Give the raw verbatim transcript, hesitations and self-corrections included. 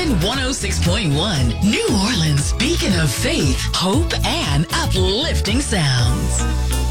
Moving one oh six point one, New Orleans, beacon of faith, hope, and uplifting sounds.